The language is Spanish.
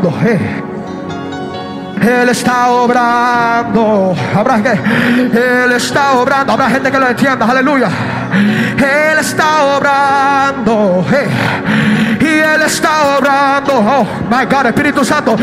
obrando. Él está obrando. Habrá que Él está obrando. Habrá gente que lo entienda. Aleluya. Él está obrando. Y Él está obrando. Oh my God, Espíritu Santo.